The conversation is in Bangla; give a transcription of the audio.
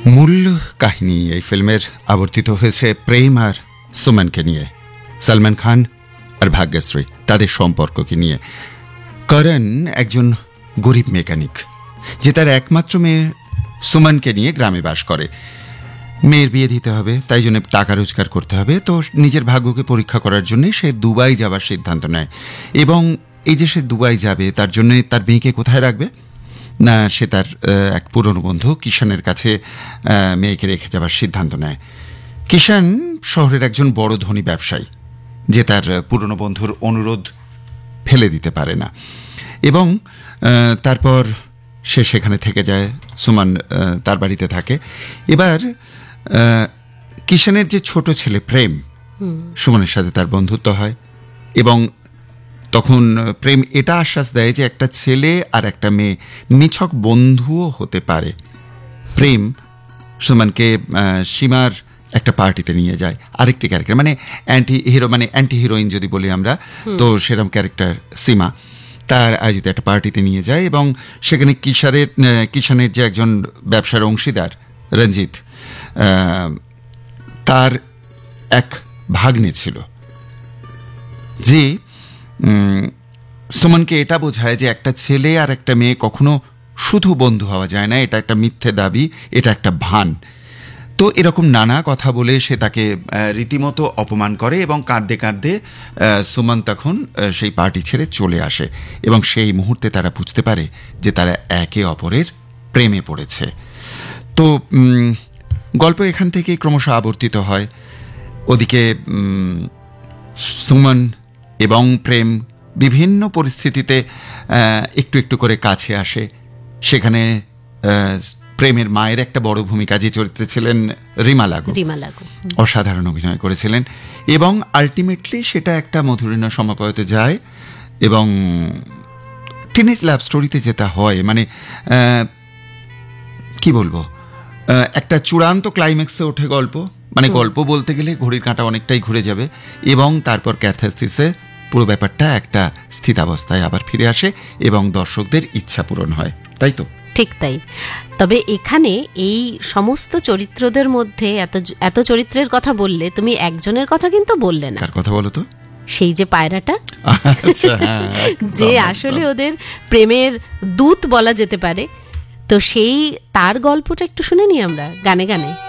মূল কাহিনী এই ফিল্মের আবর্তিত হয়েছে প্রেম আর সুমনকে নিয়ে, সলমান খান আর ভাগ্যশ্রী তাদের সম্পর্ককে নিয়ে। করণ একজন গরিব মেকানিক, যে তার একমাত্র মেয়ে সুমনকে নিয়ে গ্রামে বাস করে। মেয়ের বিয়ে দিতে হবে, তাই জন্য টাকা রোজগার করতে হবে। তো নিজের ভাগ্যকে পরীক্ষা করার জন্য সে দুবাই যাবার সিদ্ধান্ত নেয়। এবং এই যে সে দুবাই যাবে, তার জন্য তার মেয়েকে কোথায় রাখবে না, সে তার এক পুরনো বন্ধু কিষানের কাছে মেয়েকে রেখে যাবার সিদ্ধান্ত নেয়। কিষান শহরের একজন বড় ধনী ব্যবসায়ী, যে তার পুরনো বন্ধুর অনুরোধ ফেলে দিতে পারে না। এবং তারপর সে সেখানে থেকে যায়, সুমন তার বাড়িতে থাকে। এবার কিষানের যে ছোট ছেলে প্রেম, সুমনের সাথে তার বন্ধুত্ব হয়। এবং তখন প্রেম এটা আশ্বাস দেয় যে একটা ছেলে আর একটা মেয়ে নিছক বন্ধুও হতে পারে। প্রেম সুমনকে সীমার একটা পার্টিতে নিয়ে যায়, আরেকটি ক্যারেক্টার, মানে অ্যান্টি হিরোইন যদি বলি আমরা, তো সেরকম ক্যারেক্টার সীমা, তার আয়োজিত একটা পার্টিতে নিয়ে যায়। এবং সেখানে কিষানের যে একজন ব্যবসার অংশীদার রঞ্জিত, তার এক ভাগ্নে ছিল, যে সুমনকে এটা বোঝায় যে একটা ছেলে আর একটা মেয়ে কখনো শুধু বন্ধু হওয়া যায় না, এটা একটা মিথ্যে দাবি, এটা একটা ভান। তো এরকম নানা কথা বলে সে তাকে রীতিমতো অপমান করে। এবং কাঁদতে কাঁদতে সুমন তখন সেই পার্টি ছেড়ে চলে আসে। এবং সেই মুহূর্তে তারা বুঝতে পারে যে তারা একে অপরের প্রেমে পড়েছে। তো গল্প এখান থেকে ক্রমশ আবর্তিত হয়। ওদিকে সুমন এবং প্রেম বিভিন্ন পরিস্থিতিতে একটু একটু করে কাছে আসে। সেখানে প্রেমের মায়ের একটা বড় ভূমিকা, যে চরিত্রে ছিলেন রিমা লাগু, অসাধারণ অভিনয় করেছিলেন। এবং আলটিমেটলি সেটা একটা মধুরীণ সমাপয়তে যায়। এবং টিনেজ লাভ স্টোরিতে যেটা হয়, মানে কি বলবো, একটা চূড়ান্ত ক্লাইম্যাক্সে ওঠে গল্প। মানে গল্প বলতে গেলে ঘড়ির কাঁটা অনেকটাই ঘুরে যাবে। এবং তারপর ক্যাথারসিসে পুরো ব্যাপারটা একটা স্থিতাবস্থায় আবার ফিরে আসে এবং দর্শকদের ইচ্ছা পূরণ হয়, তাই তো? ঠিক তাই। তবে এখানে এই সমস্ত চরিত্রদের মধ্যে এত চরিত্রের কথা বললে, তুমি একজনের কথা কিন্তু বললে না। কার কথা বলো তো? সেই যে পায়রাটা, যে আসলে ওদের প্রেমের দূত বলা যেতে পারে। তো সেই তার গল্পটা একটু শুনে নি আমরা গানে গানে।